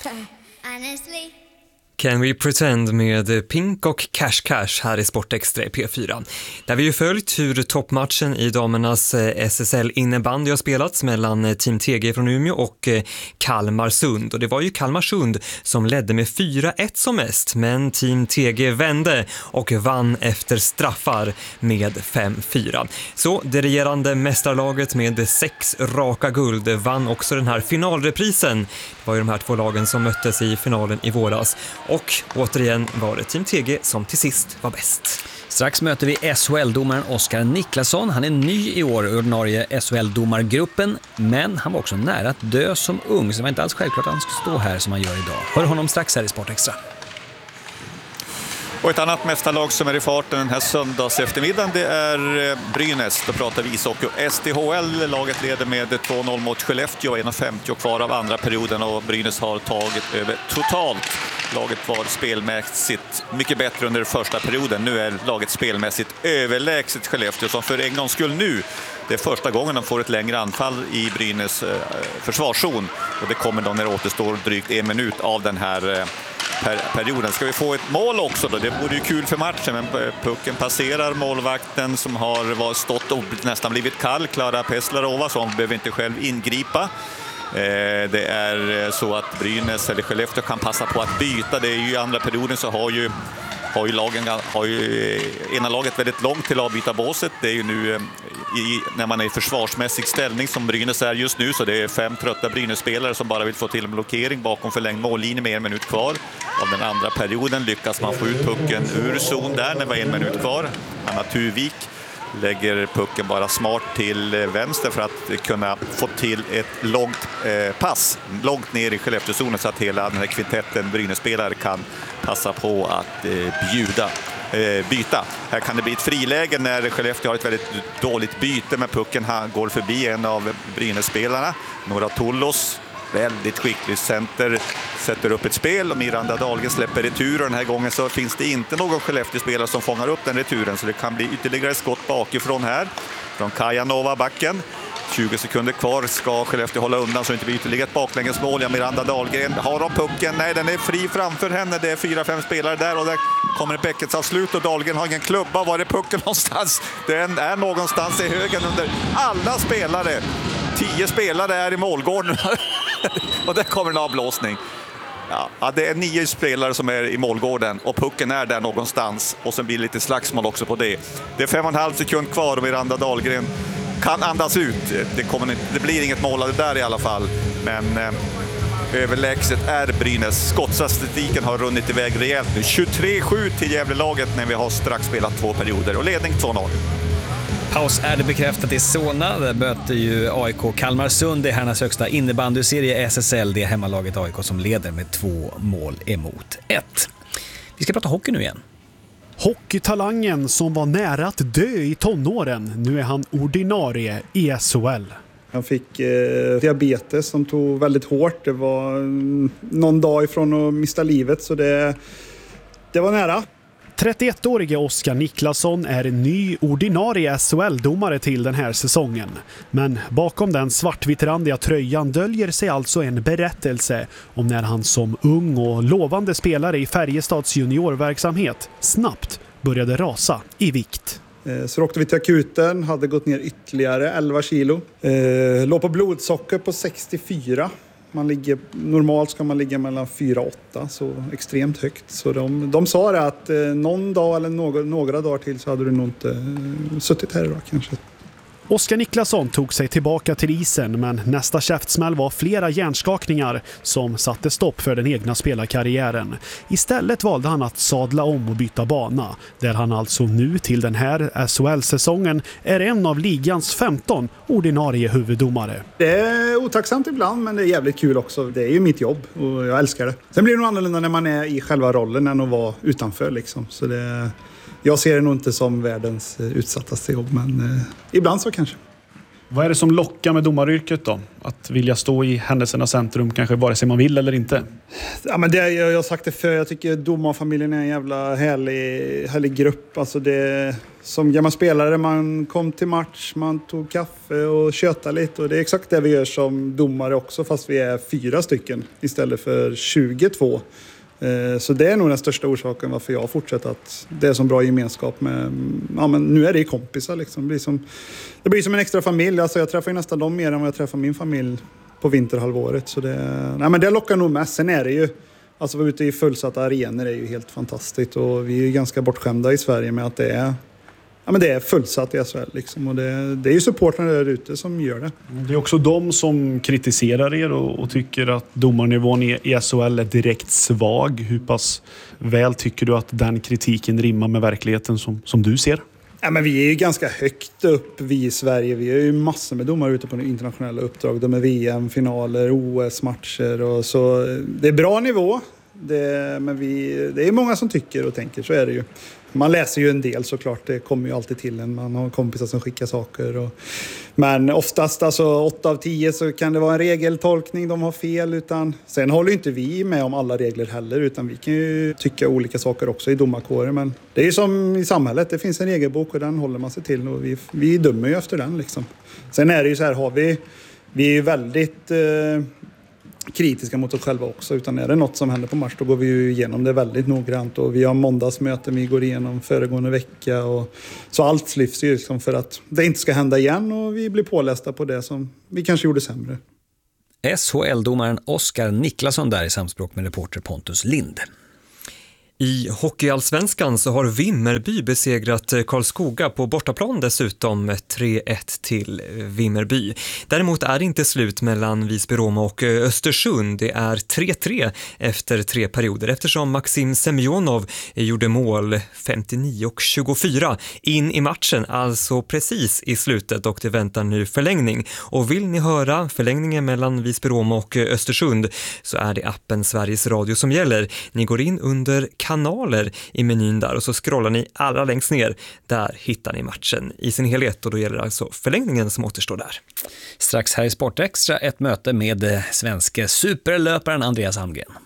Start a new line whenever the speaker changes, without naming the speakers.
Honestly.
Can We Pretend med Pink och Cash Cash här i Sportextra i P4. Där vi ju följt hur toppmatchen i damernas SSL innebandy har spelats mellan Team TG från Umeå och Kalmarsund. Och det var ju Kalmarsund som ledde med 4-1 som mest, men Team TG vände och vann efter straffar med 5-4. Så det regerande mästarlaget med 6 raka guld vann också den här finalreprisen. Det var ju de här 2 lagen som möttes i finalen i våras. Och återigen var det Team TG som till sist var bäst.
Strax möter vi SHL-domaren Oskar Niklasson. Han är ny i år i ordinarie SHL-domargruppen, men han var också nära att dö som ung, så det var inte alls självklart att han skulle stå här som han gör idag. Hör honom strax här i Sportextra.
Och ett annat mästarlag som är i farten den här söndags eftermiddagen, det är Brynäs. Då pratar vi ishockey. SDHL, laget leder med 2-0 mot Skellefteå, 1:50 kvar av andra perioden, och Brynäs har tagit över totalt. Laget var spelmässigt mycket bättre under första perioden. Nu är laget spelmässigt överlägset Skellefteå, som för en gångs skull nu, det är första gången de får ett längre anfall i Brynäs försvarszon. Och det kommer då när det återstår drygt 1 minut av den här perioden. Ska vi få ett mål också då? Det vore ju kul för matchen, men pucken passerar målvakten som har stått och nästan blivit kall, Klara Peslarova, så hon behöver inte själv ingripa. Det är så att Brynäs eller Skellefteå kan passa på att byta. Det är ju i andra perioden så har ju ena laget väldigt långt till avbytarbåset. Det är ju nu när man är i försvarsmässig ställning som Brynäs är just nu, så det är 5 trötta Brynäs-spelare som bara vill få till en blockering bakom förlängd mållinje med 1 minut kvar. Av den andra perioden lyckas man få ut pucken ur zon där när det var 1 minut kvar. Anna Tuvik lägger pucken bara smart till vänster för att kunna få till ett långt pass långt ner i Skellefteåzonen, så att hela den här kvintetten Brynäs-spelare kan passa på att byta. Här kan det bli ett friläge när Skellefteå har ett väldigt dåligt byte, med pucken går förbi en av Brynäs-spelarna, Nora Tullos. Väldigt skicklig center, sätter upp ett spel och Miranda Dahlgren släpper retur, och den här gången så finns det inte någon Skellefteå-spelare som fångar upp den returen, så det kan bli ytterligare skott bakifrån här från Kajanova backen. 20 sekunder kvar, ska Skellefteå hålla undan så det inte blir ytterligare ett baklängesmål. Ja, Miranda Dahlgren har de pucken, nej, den är fri framför henne, det är 4-5 spelare där, och där kommer Bäckets avslut och Dahlgren har ingen klubba. Var är pucken någonstans? Den är någonstans i högen under alla spelare. 10 spelare är i målgården och där kommer en avblåsning. Ja, det är 9 spelare som är i målgården och pucken är där någonstans, och sen blir det lite slagsmål också på det. Det är 5,5 sekund kvar och Miranda Dahlgren kan andas ut. Det blir inget mål av det där i alla fall, men överlägset är Brynäs. Skottstatistiken har runnit iväg rejält nu. 23-7 till Gävlelaget när vi har strax spelat 2 perioder och ledning 2-0.
Paus är det bekräftat i Solna. Där möter ju AIK Kalmarsund. Det är herrnas högsta innebandyserie SSL. Det är hemmalaget AIK som leder med 2 mål emot 1. Vi ska prata hockey nu igen.
Hockeytalangen som var nära att dö i tonåren. Nu är han ordinarie i SHL.
Han fick diabetes som tog väldigt hårt. Det var någon dag ifrån att mista livet, så det var nära.
31-årige Oskar Niklasson är en ny ordinarie SHL-domare till den här säsongen. Men bakom den svartvitrandiga tröjan döljer sig alltså en berättelse om när han som ung och lovande spelare i Färjestads juniorverksamhet snabbt började rasa i vikt.
Så åkte vi till akuten, hade gått ner ytterligare 11 kilo. Låg på blodsocker på 64. Normalt ska man ligga mellan 4 och 8, så extremt högt. Så de sa det att någon dag eller några dagar till så hade du nog inte suttit här idag kanske.
Oskar Niklasson tog sig tillbaka till isen, men nästa käftsmäll var flera hjärnskakningar som satte stopp för den egna spelarkarriären. Istället valde han att sadla om och byta bana, där han alltså nu till den här SHL-säsongen är en av ligans 15 ordinarie huvuddomare.
Det är otacksamt ibland, men det är jävligt kul också. Det är ju mitt jobb och jag älskar det. Sen blir det nog annorlunda när man är i själva rollen än att vara utanför liksom. Så jag ser det nog inte som världens utsattaste jobb, men ibland så kanske.
Vad är det som lockar med domaryrket då? Att vilja stå i händelsernas centrum, kanske vare sig man vill eller inte?
Ja, men jag har sagt det för jag tycker domarfamiljen är en jävla härlig grupp. Alltså som gammal spelare, man kom till match, man tog kaffe och tjötade lite. Och det är exakt det vi gör som domare också, fast vi är 4 stycken istället för 22. Så det är nog den största orsaken varför jag har fortsatt att det är så bra gemenskap med, ja men nu är det kompisar liksom. Det blir som en extra familj, alltså jag träffar ju nästan dem mer än vad jag träffar min familj på vinterhalvåret. Så det lockar nog mest. Sen är det ju, alltså vara ute i fullsatta arenor är ju helt fantastiskt och vi är ju ganska bortskämda i Sverige med att det är fullsatt i SHL liksom. Och det är ju supportrarna där ute som gör det.
Det är också de som kritiserar er och tycker att domarnivån i SHL är direkt svag. Hur pass väl tycker du att den kritiken rimmar med verkligheten som du ser?
Ja, men vi är ju ganska högt upp, vi i Sverige. Vi har ju massor med domare ute på internationella uppdrag. De är VM-finaler, OS-matcher och så. Det är bra nivå. Men det är många som tycker och tänker, så är det ju. Man läser ju en del såklart, det kommer ju alltid till en. Man har kompisar som skickar saker. Men oftast, alltså 8 av 10 så kan det vara en regeltolkning, de har fel. Sen håller ju inte vi med om alla regler heller, utan vi kan ju tycka olika saker också i domarkåren. Men det är ju som i samhället, det finns en regelbok och den håller man sig till. Och vi dömer ju efter den liksom. Sen är det ju så här, vi är ju väldigt kritiska mot oss själva också, utan är det något som händer på match då går vi ju igenom det väldigt noggrant och vi har måndagsmöten vi går igenom föregående vecka och så allt lyfts ju liksom för att det inte ska hända igen och vi blir pålästa på det som vi kanske gjorde sämre.
SHL-domaren Oskar Niklasson där i samspråk med reporter Pontus Lind.
I Hockeyallsvenskan så har Vimmerby besegrat Karlskoga på bortaplan dessutom 3-1 till Vimmerby. Däremot är det inte slut mellan Visby-Roma och Östersund. Det är 3-3 efter 3 perioder eftersom Maxim Semjonov gjorde mål 59-24 in i matchen, alltså precis i slutet, och det väntar nu förlängning. Och vill ni höra förlängningen mellan Visby-Roma och Östersund så är det appen Sveriges Radio som gäller. Ni går in under kanaler i menyn där och så scrollar ni allra längst ner. Där hittar ni matchen i sin helhet och då gäller det alltså förlängningen som återstår där.
Strax här i Sportextra ett möte med svenske superlöparen Andreas Almgren.